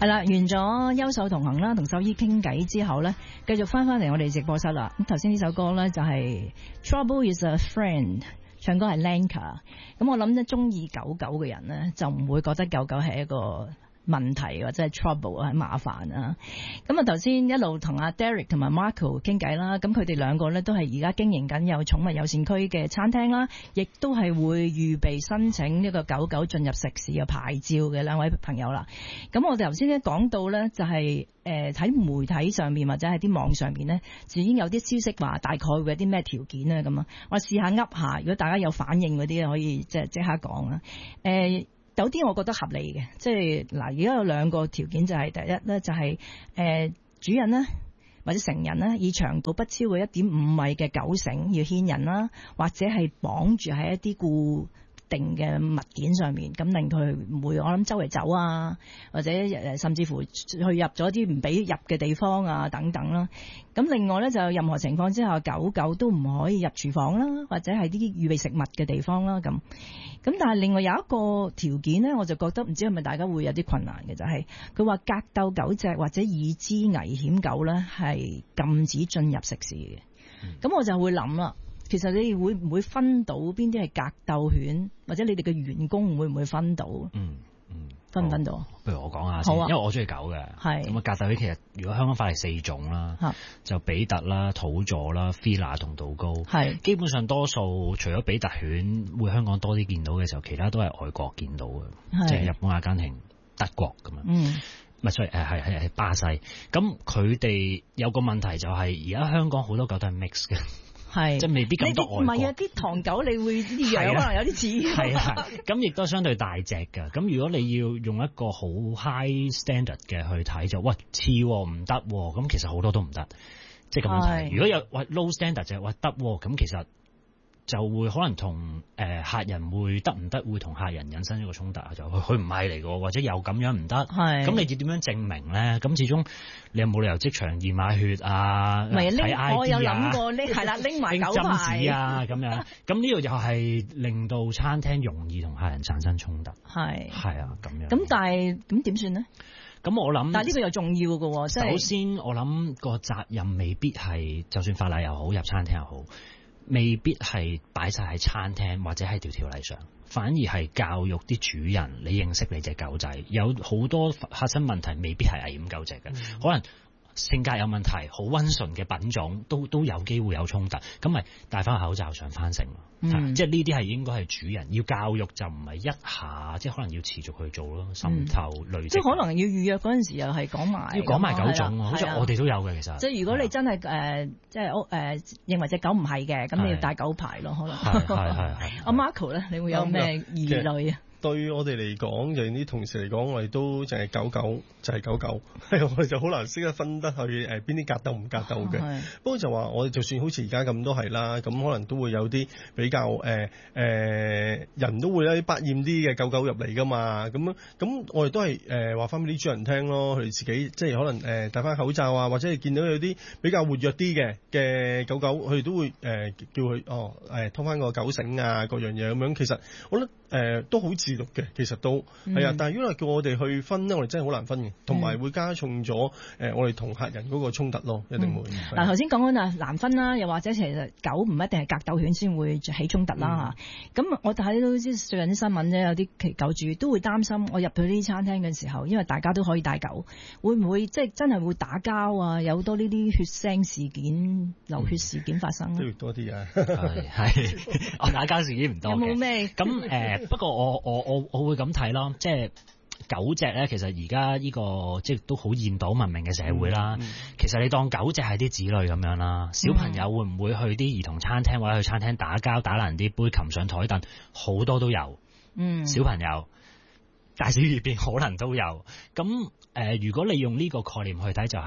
係啦，完咗優手同行啦，同獸醫傾偈之後咧，繼續翻嚟我哋直播室啦。咁頭先呢首歌咧就係 Trouble is a Friend， 唱歌係 Lanka。咁我諗咧中意狗狗嘅人咧，就唔會覺得狗狗係一個問題或者係 trouble 啊，麻煩啊。咁啊頭先一路同阿 Derek 同埋 Marco 傾偈啦，咁佢哋兩個咧都係而家經營緊有寵物友善區嘅餐廳啦，亦都係會預備申請一個狗狗進入食肆嘅牌照嘅兩位朋友啦。咁我哋頭先咧講到咧就係喺媒體上面或者係啲網上面咧，就已經有啲消息話大概會有啲咩條件咧咁啊。我試下噏下，如果大家有反應嗰啲可以即刻講啊。有啲我覺得合理嘅，即係嗱，而家有兩個條件，就係第一咧，就係主人咧或者成人咧，以長度不超過 1.5 米嘅狗繩要牽引啦，或者係綁住喺一啲固定嘅物件上面，咁令佢唔會我諗周圍走啊，或者甚至乎去入咗啲唔俾入嘅地方啊等等啦。咁另外咧就任何情況之下，狗狗都唔可以入廚房啦，或者係啲預備食物嘅地方啦咁。咁但係另外有一個條件咧，我就覺得唔知係咪大家會有啲困難嘅，就係佢話格鬥狗隻或者已知危險狗咧係禁止進入食肆嘅。咁我就會諗啦。其實你會唔會分到邊啲係格鬥犬，或者你哋嘅員工會唔會分到？分唔分到？ 不如我講下先，因為我中意狗嘅。係咁啊，格鬥犬其實如果香港法例4種啦，就比特啦、土佐啦、菲拿同道高。係基本上多數除咗比特犬會香港多啲見到嘅時候，其他都係外國見到嘅，即係日本、阿根廷、德國咁樣。唔係，所以係巴西。咁佢哋有個問題就係而家香港好多狗都係 mix 嘅。係，即係未必咁多外國。唔係啊，啲唐狗你會啲樣可能有啲似。係啊，咁亦都相對大隻㗎。咁如果你要用一個好 high standard 嘅去睇就，喂似唔得，咁其實好多都唔得，即係咁樣睇。如果有low standard 就係得，咁其實就會可能同客人會得唔得，會同客人引申一個衝突啊！就佢唔係嚟嘅，或者又咁樣唔得，咁你要點樣證明咧？咁始終你有冇理由即場驗買血啊？睇 ID 啊？我有諗過拎係啦，拎埋狗牌啊咁樣。咁呢度又係令到餐廳容易同客人產生衝突。係啊，咁樣。咁但係咁點算呢？咁我諗，但係呢個又重要嘅喎。首先我諗個責任未必係，就算法例又好，入餐廳又好。未必係擺晒喺餐廳或者喺條例上，反而係教育啲主人，你認識你隻狗仔，有好多發生問題未必係危險狗隻嘅，可能性格有問題，好溫順嘅品種都有機會有衝突，咁咪戴翻口罩上翻城咯。即係呢啲係應該係主人要教育，就唔係一下，即係可能要持續去做咯，滲透累積。即係可能要預約嗰陣時又係講埋，要講埋狗種，好似我哋都有嘅其實。即係如果你真係即係認為隻狗唔係嘅，咁你要帶狗牌咯，可能。係。阿 Marco 咧，你會有咩疑慮啊？ 對我哋嚟講，就啲同事嚟講，我哋都淨係狗狗，就係狗狗，我哋就好難識得分得去邊啲格鬥唔格鬥嘅。不過就話我哋就算好似而家咁都係啦，咁可能都會有啲比較人都會有啲百厭啲嘅狗狗入嚟噶嘛。咁我哋都係話翻俾啲主人聽咯，佢哋自己即係可能戴翻口罩啊，或者係見到有啲比較活躍啲嘅狗狗，佢哋都會叫佢拖翻個狗繩啊，各樣嘢咁樣。其實我覺得都好自律嘅，其實都係啊。但係如果叫我哋去分咧，我哋真係好難分嘅，同埋會加重咗我哋同客人嗰個衝突咯，一定會。 嗱頭先講緊啊難分啦，又或者其實狗唔一定係格鬥犬先會起衝突啦嚇。咁我睇到最近啲新聞咧，有啲狗主都會擔心，我入到呢啲餐廳嘅時候，因為大家都可以帶狗，會唔會即係真係會打交啊？有好多呢啲血腥事件、流血事件發生都要多啲啊！ 係我打交事件唔多嘅。有冇咩咁不過我會咁睇咯，即係狗隻咧，其實而家呢個即係都好現代文明嘅社會啦。其實你當狗隻係啲子女咁樣啦，小朋友會唔會去啲兒童餐廳或者去餐廳打交打爛啲杯擒上台凳？好多都有。小朋友大小二便可能都有。咁如果你用呢個概念去睇，就係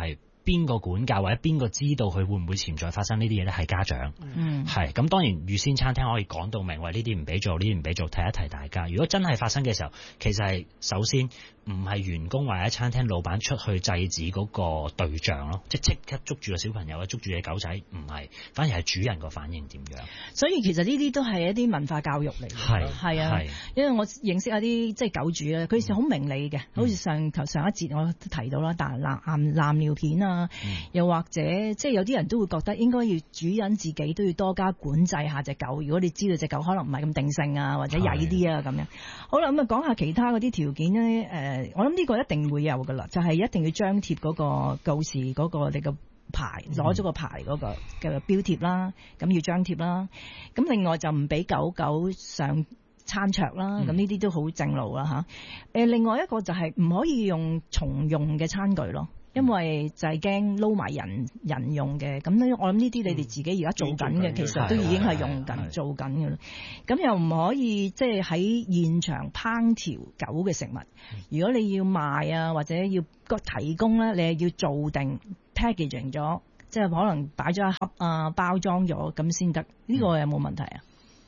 邊個管教或者邊個知道佢會唔會潛在發生呢啲嘢咧？係家長，係咁當然預先餐廳可以講到明，話呢啲唔俾做，呢啲唔俾做，提一提大家。如果真係發生嘅時候，其實係首先唔係員工或者餐廳老闆出去制止嗰個對象咯，即刻捉住個小朋友啊，捉住隻狗仔，唔係，反而係主人個反應點樣。 所以其實呢啲都係一啲文化教育嚟嘅，係啊，因為我認識一啲即係狗主咧，佢哋好明理嘅，好似上一節我都提到啦，但係濫尿片啊，又或者即係有啲人都會覺得應該要主人自己都要多加管制下隻狗。如果你知道隻狗可能唔係咁定性啊，或者曳啲啊咁樣。好啦，咁啊講下其他嗰啲條件咧，我諗呢個一定會有噶啦，就係一定要張貼嗰個告示嗰個你個牌，攞咗個牌嗰個嘅標貼啦，咁要張貼啦。咁另外就唔俾狗狗上餐桌啦，咁呢啲都好正路啦嚇。另外一個就係唔可以用重用嘅餐具咯。因為就係驚撈埋人用嘅，咁我諗呢啲你哋自己而家做緊嘅，其實都已經係用緊做緊嘅啦。咁又唔可以即係喺現場烹調狗嘅食物。如果你要賣啊，或者要提供咧，你係要做定 packaging 咗，即係可能擺咗一盒啊，包裝咗咁先得。呢個有冇問題啊？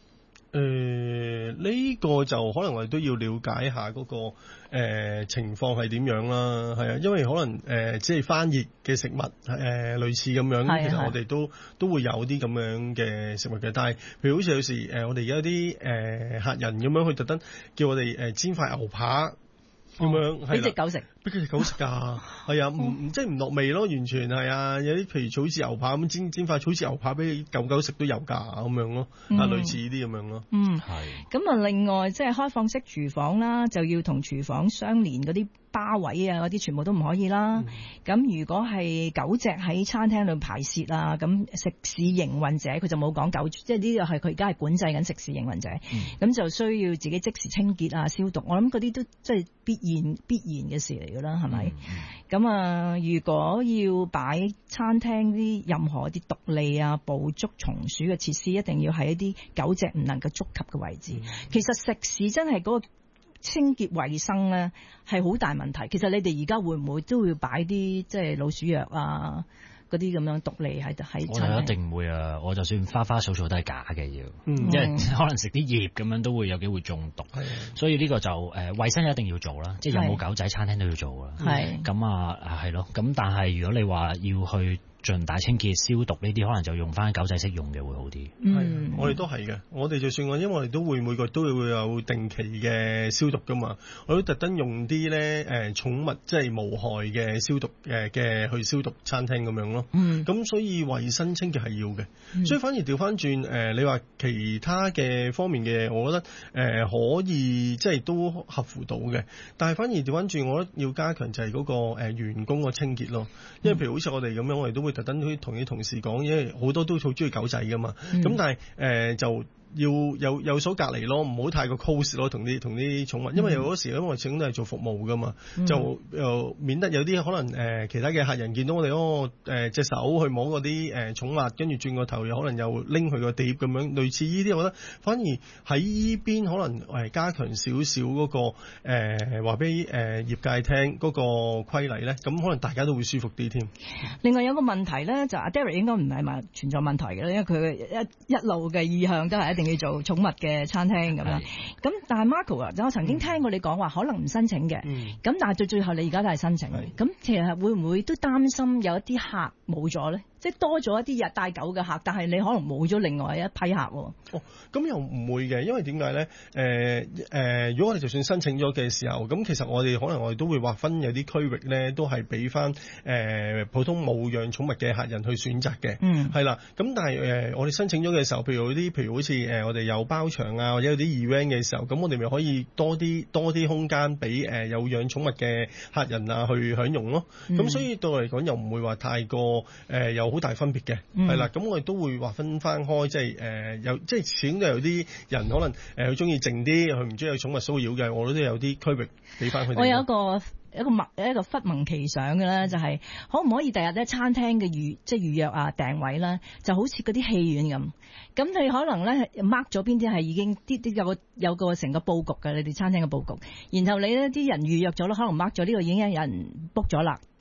呢個就可能我哋都要了解下嗰個情況係點樣啦，係啊，因為可能即係翻熱嘅食物類似咁樣，其實我哋都會有啲咁樣嘅食物嘅。但係譬如好似有時我哋而家啲客人咁樣，佢特登叫我哋煎塊牛扒咁樣，俾隻狗食，俾佢隻狗食㗎，係啊，即係唔落味咯，完全係啊。有啲譬如草字牛扒咁煎塊草字牛扒俾狗食都有㗎咁樣咯，類似呢啲咁樣咯。係。咁啊，另外即係開放式廚房啦，就要同廚房相連嗰啲巴位啊，嗰啲全部都唔可以啦。咁如果係狗隻喺餐廳度排泄啊，咁食肆營運者佢就冇講狗，即係呢個係佢而家係管制緊食肆營運者，咁就需要自己即時清潔啊、消毒。我諗嗰啲都即係必然嘅事嚟㗎啦，係咪？咁啊，如果要擺餐廳啲任何啲獨利啊、捕捉松鼠嘅設施，一定要喺一啲狗隻唔能夠觸及嘅位置。其實食肆真係嗰個清潔衛生咧係好大問題。其實你哋而家會唔會都會擺啲即係老鼠藥啊嗰啲咁樣毒利喺餐廳？ 我就一定唔會啊！我就算花花草草都係假嘅要，因為可能食啲葉咁樣都會有機會中毒。所以呢個就衛生一定要做啦，即係有冇狗仔餐廳都要做啦。咁啊係咯，咁但係如果你話要去盡大清潔消毒呢啲，可能就用翻狗仔識用嘅會好啲。 我哋都係嘅。我哋就算因為我哋都會每個都會有定期嘅消毒噶嘛。我都特登用啲咧寵物即係無害嘅消毒嘅去消毒餐廳咁樣咯。咁所以衛生清潔係要嘅。所以反而調翻轉你話其他嘅方面嘅，我覺得可以即係都合乎到嘅。但係反而調翻轉，我覺得要加強就係嗰個員工個清潔咯。因為譬如好似我哋咁樣，我哋都會特登同啲同事講，因為好多都好中意狗仔噶嘛。咁但係就要有所隔離咯，唔好太過 close 咯，同啲寵物，因為有嗰時因為我始終都係做服務噶嘛，就免得有啲可能其他嘅客人見到我哋隻手去摸嗰啲寵物，跟住轉個頭又可能又拎佢個碟咁樣，類似呢啲，我覺得反而喺依邊可能加強少少嗰個話俾業界聽嗰個規例咧，咁可能大家都會舒服啲添。 另外有個問題咧，就阿 Derek 應該唔係話存在問題嘅，因為佢一路嘅意向都係一定要做寵物嘅餐廳咁樣。咁但係 Marco 啊，我曾經聽過你講話可能唔申請嘅，咁但係到最後你而家都係申請。咁其實會唔會都擔心有一啲客冇咗咧？即係多咗一啲日帶狗嘅客，但係你可能冇咗另外一批客喎。 咁又唔會嘅，因為點解咧？如果我哋就算申請咗嘅時候，咁其實我哋都會劃分有啲區域咧，都係俾翻普通冇養寵物嘅客人去選擇嘅。係啦。咁但係我哋申請咗嘅時候，譬如好似我哋有包場啊，或者有啲 event 嘅時候，咁我哋咪可以多啲空間俾有養寵物嘅客人啊去享用咯。咁所以對我嚟講又唔會話太過有好大分別嘅，係啦。咁我哋都會劃分翻開，即係始終都有啲人可能佢中意靜啲，佢唔中意有寵物騷擾嘅，我都有啲區域俾翻佢哋。 我有一個忽聞其想嘅咧，就係可唔可以第日咧餐廳嘅預約啊訂位咧，就好似嗰啲戲院咁。咁你可能咧 mark 咗邊啲係已經有個成個佈局嘅，你哋餐廳嘅佈局。然後你呢啲人預約咗啦，可能 mark 咗呢個已經有人 book 咗啦。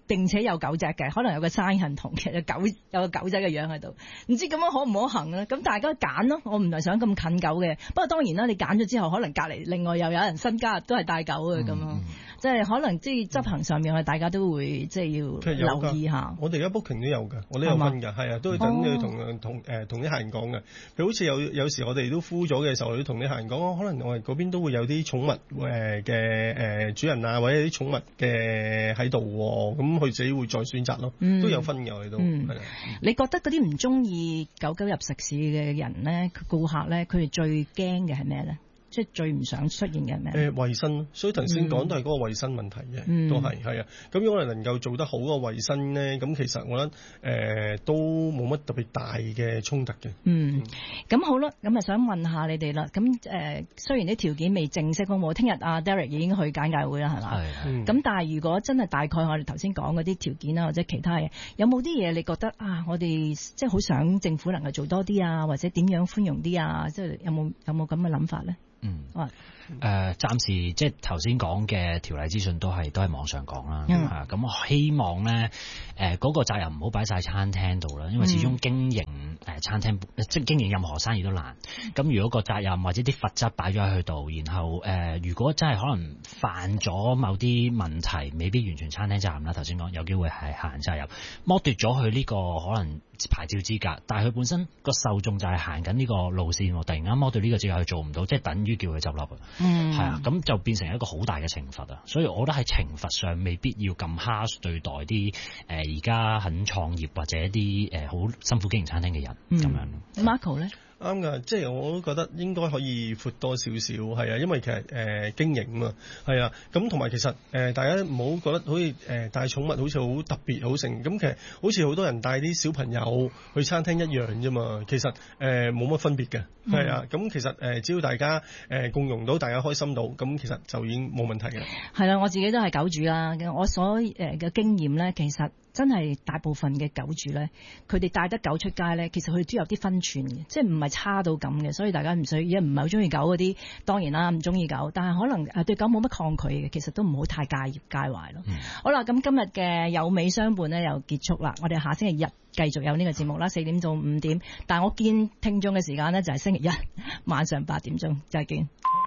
並且有狗隻嘅，可能有個山痕同嘅有個狗仔嘅樣喺度，唔知咁樣可唔可行咧？咁大家揀咯，我唔係想咁近狗嘅，不過當然啦，你揀咗之後，可能隔離另外又有人新加入都係帶狗嘅咁咯，即係可能即係執行上面，大家都會即係要留意下。 我哋而家 booking 都有㗎，我都有分㗎，係啊，都會等你同啲客人講嘅。譬如好似有時我哋都敷咗嘅時候，我都同啲客人講，可能我哋嗰邊都會有啲寵物嘅主人啊，或者啲寵物嘅喺度喎，咁佢自己會再選擇咯，都有分嘅我哋都。 你覺得嗰啲唔中意狗狗入食肆嘅人咧，顧客咧，佢哋最驚嘅係咩咧？即係最唔想出現嘅咩？衛生，所以頭先講都係嗰個衛生問題嘅，都係啊。咁如果我哋能夠做得好嗰個衛生咧，咁其實我覺得都冇乜特別大嘅衝突嘅。 咁好啦，咁啊想問下你哋啦。咁雖然啲條件未正式公佈，聽日阿 Derek 已經去簡介會啦，係嘛？咁但係如果真係大概我哋頭先講嗰啲條件啊，或者其他嘢，有冇啲嘢你覺得啊？我哋即係好想政府能夠做多啲啊，或者點樣寬容啲啊？即係有冇咁嘅諗法咧？ 暫時即係頭先講嘅條例資訊都係網上講啦，咁我希望咧嗰個責任唔好擺晒餐廳度啦，因為始終經營餐廳即係經營任何生意都難。咁如果個責任或者啲罰則擺咗喺佢度，然後如果真係可能犯咗某啲問題，未必完全餐廳責任啦。頭先講有機會係客人責任，剝奪咗佢呢個可能牌照資格，但係佢本身個受眾就係行緊呢個路線，突然間剝奪呢個資格佢做唔到，即係等於叫佢執笠啊。係啊，咁就變成一個好大嘅懲罰啊。所以我覺得喺懲罰上未必要咁 harsh 對待啲而家肯創業或者啲好辛苦經營餐廳嘅人咁樣。 Marco 咧？ 啱㗎，即係我都覺得應該可以闊多少少，係啊，因為其實經營嘛，係啊，咁同埋其實大家唔好覺得好似帶寵物好似好特別好成，咁其實好似好多人帶啲小朋友去餐廳一樣啫嘛，其實冇乜分別嘅，係啊，咁其實只要大家共融到，大家開心到，咁其實就已經冇問題嘅。 係啦，我自己都係狗主啦，我所嘅經驗咧，其實真係大部分嘅狗主咧，佢哋帶得狗出街咧，其實佢哋都有啲分寸嘅，即係唔係差到咁嘅，所以大家唔需要，唔係好中意狗嗰啲，當然啦，唔中意狗，但係可能對狗冇乜抗拒嘅，其實都唔好太介懷咯。好啦，咁今日嘅有美相伴咧又結束啦，我哋下星期日繼續有呢個節目啦，4點到5點，但係我見聽眾嘅時間咧就係星期一晚上8點鐘，再見。